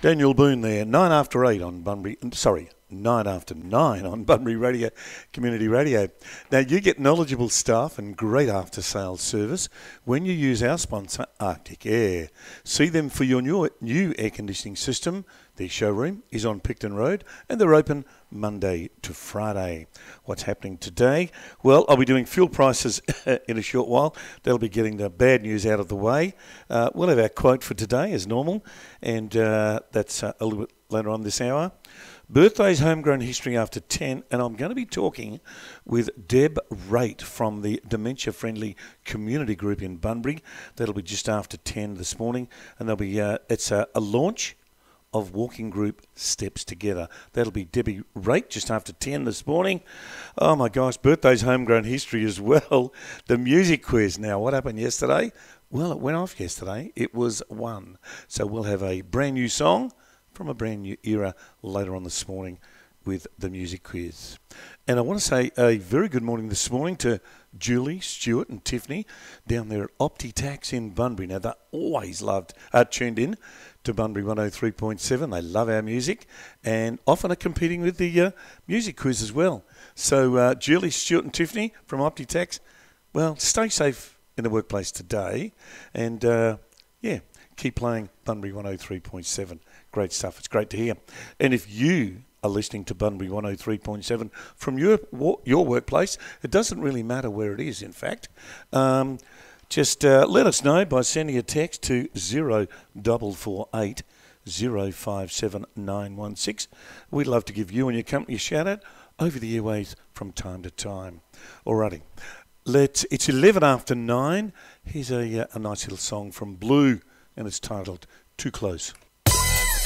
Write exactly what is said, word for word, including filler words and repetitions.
Daniel Boone there, nine after eight on Bunbury, sorry, nine after nine on Bunbury Radio, Community Radio. Now, you get knowledgeable staff and great after-sales service when you use our sponsor, Arctic Air. See them for your new, new air conditioning system. Their showroom is on Picton Road and they're open Monday to Friday. What's happening today? Well, I'll be doing fuel prices in a short while. That'll be getting the bad news out of the way. Uh, we'll have our quote for today as normal, and uh, that's uh, a little bit later on this hour. Birthdays, homegrown history after ten, and I'm going to be talking with Deb Raitt from the Dementia Friendly Community Group in Bunbury. That'll be just after ten this morning, and there'll be uh, it's a, a launch of Walking Group Steps Together. That'll be Debbie Raitt just after ten this morning. Oh my gosh, birthdays, homegrown history as well. The music quiz. Now, what happened yesterday? Well, it went off yesterday. It was one. So we'll have a brand new song from a brand new era later on this morning with the music quiz. And I want to say a very good morning this morning to Julie, Stuart and Tiffany down there at OptiTax in Bunbury. Now, they're always loved, uh, tuned in to Bunbury one oh three point seven. They love our music and often are competing with the uh, music quiz as well. So, uh, Julie, Stuart and Tiffany from OptiTax, well, stay safe in the workplace today and, uh, yeah, keep playing Bunbury one oh three point seven. Great stuff. It's great to hear. And if you are listening to Bunbury one oh three point seven from your your workplace, it doesn't really matter where it is, in fact. Um, just uh, let us know by sending a text to zero four four eight zero five seven nine one six. We'd love to give you and your company a shout out over the airways from time to time. Alrighty. Let's, it's eleven after nine. Here's a, uh, a nice little song from Blue, and it's titled Too Close.